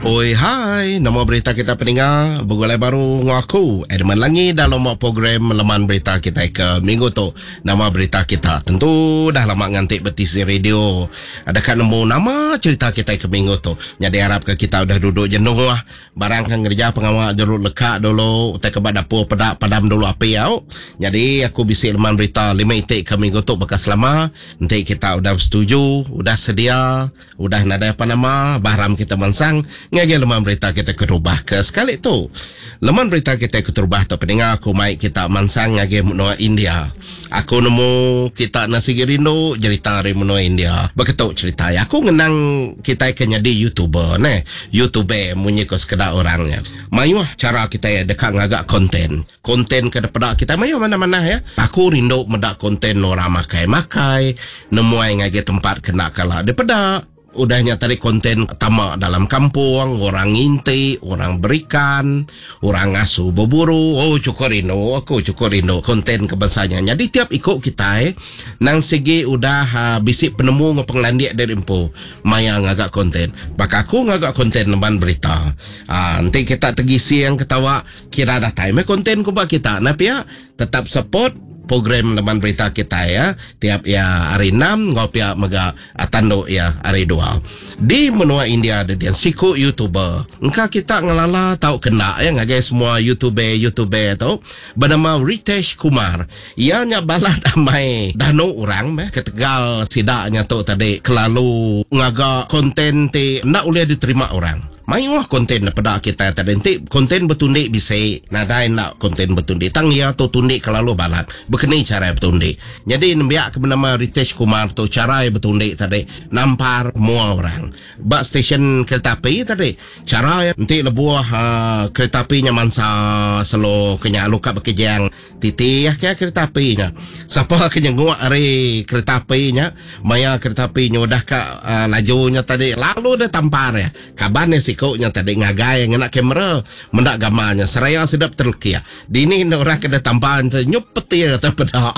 Oi, hai. Nama berita kita pendengar. Bergulai baru dengan aku, Edmund Langi, dalam program Laman Berita kita ke minggu tu. Nama berita kita tentu dah lama ngantik betisi radio. Adakah nemu nama cerita kita ke minggu tu? Jadi harap ke kita udah duduk jenuh lah. Barang kan kerja pengawal jeruk lekat dulu. Utai ke dapur padam dulu api yau. Jadi aku bisik Laman Berita 5 itik ke minggu tu bekas lama. Nanti kita udah setuju, udah sedia, udah nada apa nama, bahram kita mansang. Ngagi Laman Berita kita kerubah ke sekali tu. Laman Berita kita kerubah tu pendengar aku mai kita mansang ngagi menua India. Aku nemu kita nasi gerindo cerita dari menua India. Begitu cerita ya. Aku ngenang kita kena di YouTuber ne. YouTuber munyi ko sekedar orangnya. Mayuh cara kita ya dekat ngagak konten. Konten ke depan kita mayuh mana-mana ya. Aku rindu mendak konten orang makai-makai. Nemu ai ngagi tempat kena kalah depada. Udahnya tadi konten tamak dalam kampung, orang nginti, orang berikan, orang ngasuh berburu. Oh cukup rindu, aku cukup rindu konten kebangsanya. Jadi tiap ikut kita nang segi udah bisik penemu ngepenglandiak dari info maya ngagak konten. Baka aku ngagak konten Laman Berita. Nanti kita tegisi yang ketawa kira dah time konten ku bak kita. Tapi ya tetap support program Laman Berita kita ya. Tiap ya hari 6 ngopi mega atando ya hari 2 di menua India ada dia siku YouTuber. Engkau kita ngelala tahu kena ya ngagai semua YouTuber tu bernama Ritesh Kumar. Ianya balad amai dano orang ke Tegal sidaknya tu tadi kelalu ngaga konten ti nak boleh diterima orang. Mayuah konten pada kita tadi nanti konten bertundik bisa nadai nak konten bertundik tang ya tu tundik kalau balat berkenai cara bertundik. Jadi nembiak ke bernama Ritesh Kumar tu cara bertundik tadi nampar semua orang. Bak stesen kereta api tadi cara nanti lebuah kereta apinya mansa selo kenya luka bekejang titi ya kereta apinya. Siapa kenya nguak hari kereta apinya maya kereta apinya udah ke lajunya tadi lalu dia tampar ya. Kabarnya si nya tadi ngagai ngena kamera mendak gambarnya seraya sedap terlekia dini orang kena tampahan nyupet ya kata pedak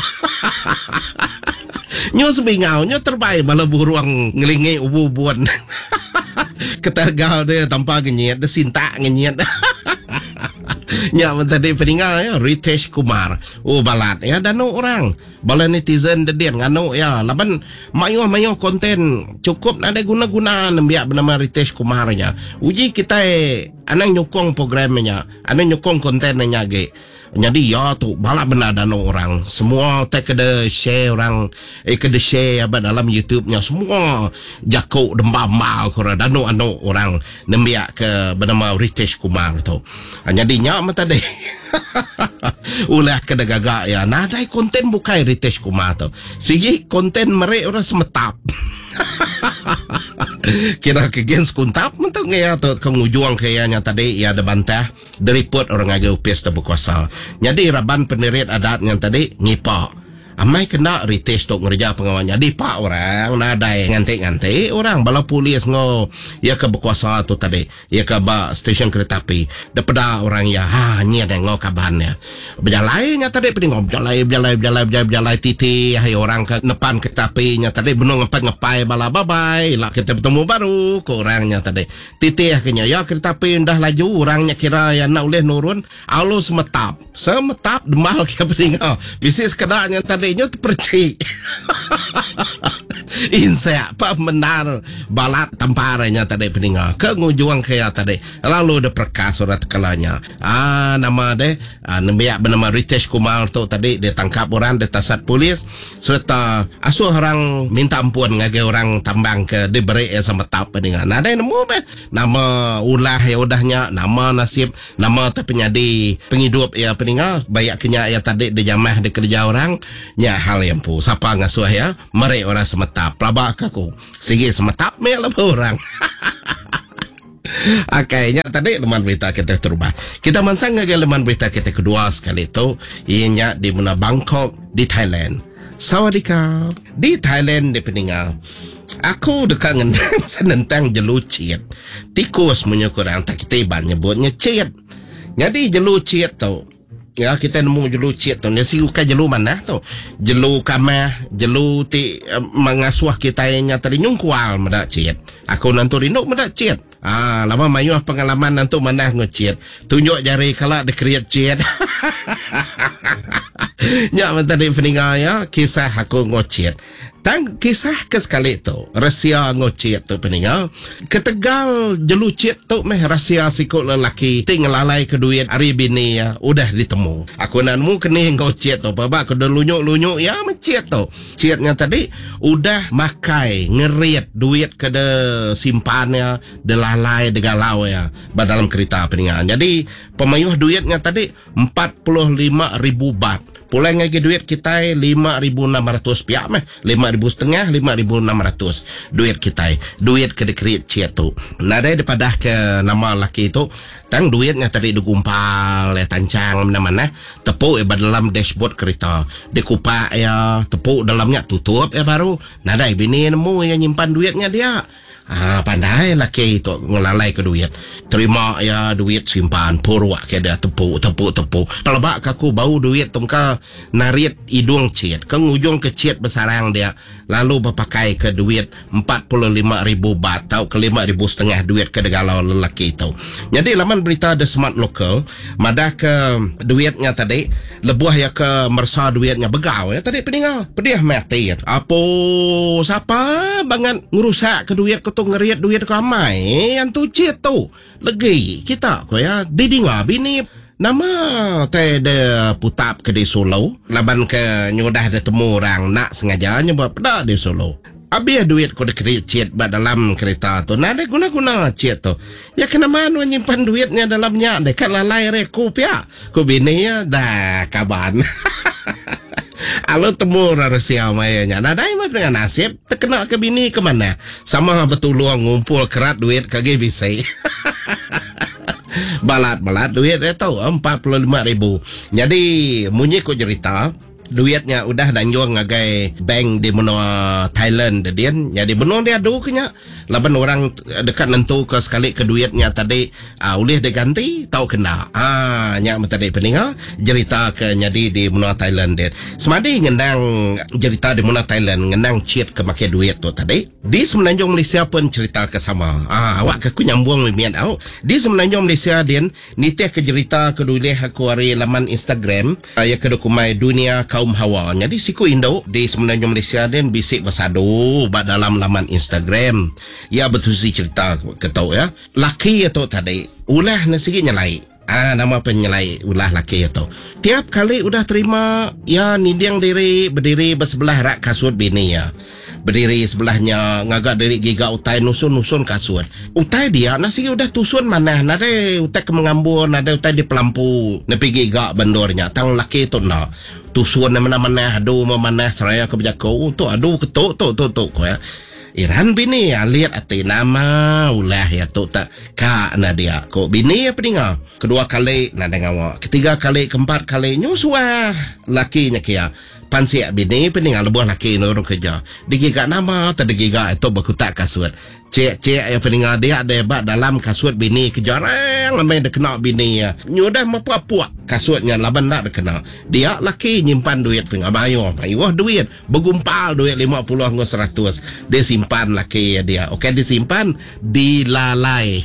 nyo sebingau nyo terbaik malah buruang ngelingi ubu-ubuan ketergal dia tanpa genyet dia sinta genyet nya tadi peninggal ya Ritesh Kumar. Oh balat ya dano orang. Bala netizen dedian ngano ya laban mayuh konten cukup ada guna-guna nembiak bernama Ritesh Kumarnya. Uji kita anang nyokong programnya, anang nyokong kontennya ge. Jadi ya tu balak benar dano orang. Semua take the share orang kede share apa dalam YouTube-nya semua jakok dembam-mal kora dano orang nembiak ke bernama Ritesh Kumar tu. Jadi nya mata deh. Ulah kena gagak ya. Nadai konten bukai Ritesh Kumar tu. Sigi konten mereka orang semetap. Kira kegens kuntap mentang ya tu kengujuang kayaknya tadi ya ada bantah deriput orang agak upis tak berkuasa. Jadi raban pendirian adat yang tadi ngipak. Amai kena Ritesh tok ngerja pengawalnya di pak orang nadai nganti orang bala polis ngo ya ke berkuasa tu tadi ya ke ba stesen kereta api daripada orang ya nyi ada ngo kabarnya berjalannya tadi peningom berjalan titi hai orang ke depan kereta api nya tadi benung ngepai bala bye lah kita bertemu baru ke orangnya tadi titi akhirnya ya kereta api dah laju orangnya kira ya nak boleh nurun alu semetap demal ke peningau bisnis kedanya tadi nyo terpercik insya apa benar balat tamparanya tadi peninggal kengujuang kaya tadi lalu ada perkas surat kelanya nama deh nembiak bernama Ritesh Kumar tu tadi dia tangkap orang dia tasat polis serta asuh orang minta ampun ngage orang tambang ke diberi sama tap peninggal ada nemu nama ulah ya udahnya nama nasib nama terpenyadi penghidup ya peninggal banyak kenya ya tadi dia jamah dia kerja orang nya hal yang pu siapa ngasuh ya mereka orang semetap pelabak aku segi semetap melap orang kayaknya tadi Laman Berita kita terubah kita mansang ngagi Laman Berita kita kedua sekali itu ianya di mana Bangkok di Thailand. Sawadika di Thailand di peninggal aku dekat ngendang senentang jelucit tikus menyukurang tak kita iban nyebutnya cit jadi jelucit tu ya kita nemu jelu cik tu. Nasi uka jelu mana tu? Jelu kamah, jelu ti mengasuh kita nya tadi nyungkual medak cik. Aku nanti rindu medak cik. Lama mayuh pengalaman nantu manah ngocet. Tunjuk jari kalau ada create chat. Nyak mentari peninga ya, kisah aku ngocet. Tang kisah ke sekali tu, rahsia ngocet tu peninga. Ketegal jelucet tu meh rahsia sikut lelaki. Ting lalai ke duit hari bini ya, udah ditemu. Aku nanmu kena ngocet tu, babak aku dah lunyuk-lunyuk ya mencet tu. Cetnya tadi udah makai ngeriat duit ke de simpannya, de lalai de galau ya, dalam kereta peninga. Jadi pemayuh duitnya tadi 45,000 baht. Pulang lagi duit kita 5,600 piak meh. 5,500, 5,600 duit kita. Duit ke dekret chat tu. Nada daripada ke nama laki tu, tang duitnya tadi digumpal ya tancang mana-mana, tepuk dalam dashboard kereta. Dikupak ya, tepuk dalamnya tutup ya baru. Nada bini nemu yang nyimpan duitnya dia. Pandai laki itu ngelalai ke duit. Terima ya duit simpan purwak ke dia tepuk. Pelabak kaku bau duit tungka narit hidung cit. Ke ujung ke cit besarang dia. Lalu berpakai ke duit 45,000 baht. Tau ke 5,500 duit ke degalau lelaki itu. Jadi laman berita The Smart Local. Madah ke duitnya tadi. Lebuah ya ke mersa duitnya begau ya tadi peningal. Pedih mati. Apa siapa banget ngerusak ke duit ke tu ngeriat duit ramai yang tu cit tu lagi kita ko ya didinga bini nama teh de putap ke di Solo laban ke nyudah de temu orang nak sengaja nyoba pada di Solo abi duit ko de cit ba dalam kereta tu nada guna-guna cit tu ya kena manu nyimpan duitnya dalamnya de kan lalai reku pia ko bini ya dah kaban. Alo temu rahsia mayanya. Nadai mah dengan nasib terkena ke bini ke mana? Sama betul luang ngumpul kerat duit kage bisa. Balat duit dia tahu 45,000. Jadi munyi ko cerita duitnya udah danjung ngagai bank di benua Thailand dia. Jadi benua dia adu kenya. Laban orang dekat nentu ke sekali ke duitnya tadi ulih diganti tahu kena. Nya tadi peninga cerita ke jadi di benua Thailand dia. Semadi ngendang cerita di benua Thailand ngendang cheat ke make duit tu tadi. Di Semenanjung Malaysia pun cerita ke sama. Awak aku nyambung mian au. Di Semenanjung Malaysia dia nitih ke cerita ke dulih aku hari laman Instagram ya ke dokumai dunia kaum hawa. Jadi siku Indo di Semenanjung Malaysia dia bisik bersadu dalam laman Instagram. Ya betul si cerita ketau ya. Laki itu tadi ulah nasi nyelai. Nama penyelai ulah laki itu. Tiap kali udah terima ya nindiang diri berdiri bersebelah rak kasut bini ya. Berdiri sebelahnya ngagak dari giga utai nusun kasut. Utai dia nasi udah tusun mana nade utai ke mengambur nade utai di pelampu nepi giga bandornya tang laki itu na tusun mana-mana aduh mana seraya ke berjakau tu aduh ketuk tu ya. Iran bini lihat ati nama ulah ya tu tak ka na dia ko bini ya peninga kedua kali na dengawa ketiga kali keempat kali nyusua lakinya kia pansi bini peninga lebuh laki orang kerja digiga nama terdigiga itu berkutak kasut cek ya peninga dia ada bak dalam kasut bini kejarang lamai dah kena bini ya nyudah mapuak kasutnya laban dak kena dia laki nyimpan duit peninga bayuh duit bergumpal duit 50 dengan 100 dia simpan laki ya dia okey disimpan dilalai.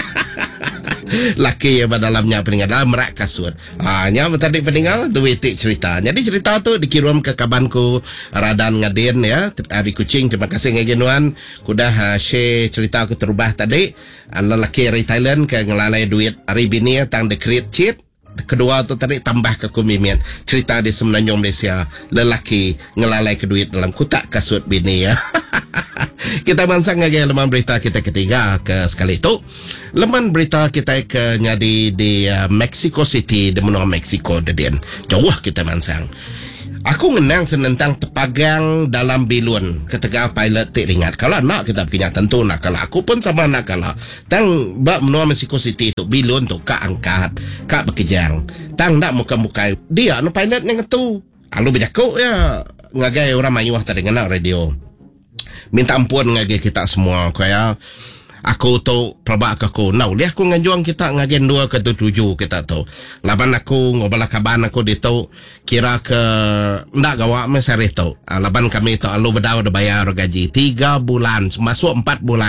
Laki yang dalamnya peningal dalam rak kasut. Nya tadi peningal duit cerita. Jadi cerita tu dikirim ke kabanku Radan Ngadin ya dari Kuching. Terima kasih ngagenuan kudah share cerita aku terubah tadi. Lelaki dari Thailand ke ngelalai duit hari bini tang dekret cheat. Kedua tu tadi tambah ke kumimin cerita di Semenanjung Malaysia lelaki ngelalai ke duit dalam kotak kasut bini ya. Kita mansang lagi leman berita kita ketiga ke sekali itu. Leman berita kita ke nyadi di Mexico City di benua Mexico dedian. Jauh kita mansang. Aku ngenang senentang tepagang dalam bilun ketika pilot tik ringat. Kalau nak kita punya tentu nak kalah. Aku pun sama nak kalah. Tang bak menua Mexico City tu bilun tu kak angkat, kak berkejang. Tang nak muka-muka dia no pilot yang tu. Alu berjakuk ya ngagai orang mayuah tadi ngena radio. Minta ampun ngagi kita semua kaya aku tu pelabak aku now lihat aku ngajuang kita ngagen 2 ke 7 kita tu laban aku ngobala kaban aku ditu kira ke ndak gawa mesare tu laban kami tu alu bedau bayar gaji 3 bulan masuk 4 bulan